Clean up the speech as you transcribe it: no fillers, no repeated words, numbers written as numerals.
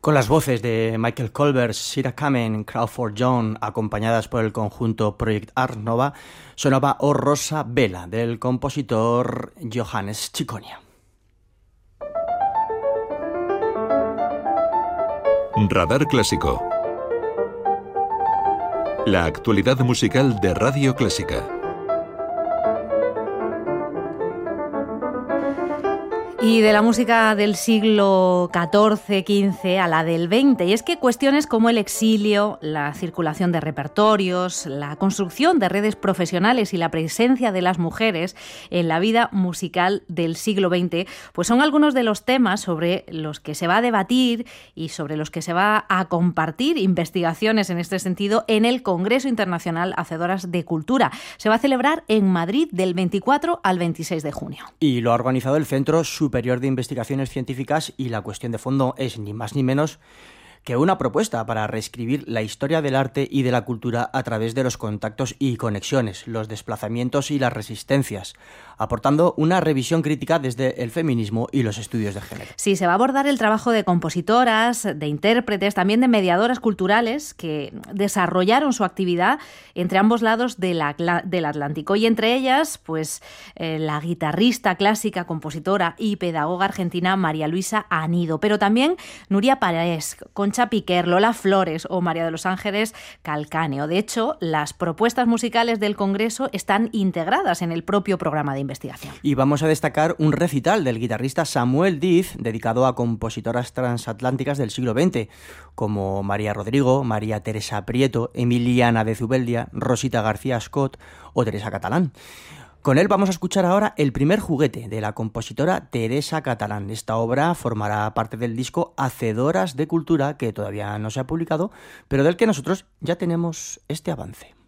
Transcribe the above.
Con las voces de Michael Colbert, Sira Kamen, Crawford John, acompañadas por el conjunto Project Art Nova, sonaba O Rosa Vela, del compositor Johannes Ciconia. Radar Clásico. La actualidad musical de Radio Clásica. Y de la música del siglo XIV, XV a la del XX. Y es que cuestiones como el exilio, la circulación de repertorios, la construcción de redes profesionales y la presencia de las mujeres en la vida musical del siglo XX, pues son algunos de los temas sobre los que se va a debatir y sobre los que se va a compartir investigaciones en este sentido en el Congreso Internacional Hacedoras de Cultura. Se va a celebrar en Madrid del 24 al 26 de junio. Y lo ha organizado el Centro Superior de Investigaciones Científicas, y la cuestión de fondo es ni más ni menos que una propuesta para reescribir la historia del arte y de la cultura a través de los contactos y conexiones, los desplazamientos y las resistencias, aportando una revisión crítica desde el feminismo y los estudios de género. Sí, se va a abordar el trabajo de compositoras, de intérpretes, también de mediadoras culturales que desarrollaron su actividad entre ambos lados del Atlántico, y entre ellas, pues, la guitarrista clásica, compositora y pedagoga argentina María Luisa Anido, pero también Nuria Parés, Concha Piquer, Lola Flores o María de los Ángeles Calcáneo. De hecho, las propuestas musicales del Congreso están integradas en el propio programa de investigación. Y vamos a destacar un recital del guitarrista Samuel Diz, dedicado a compositoras transatlánticas del siglo XX, como María Rodrigo, María Teresa Prieto, Emiliana de Zubeldia, Rosita García Scott o Teresa Catalán. Con él vamos a escuchar ahora El primer juguete, de la compositora Teresa Catalán. Esta obra formará parte del disco Hacedoras de Cultura, que todavía no se ha publicado, pero del que nosotros ya tenemos este avance.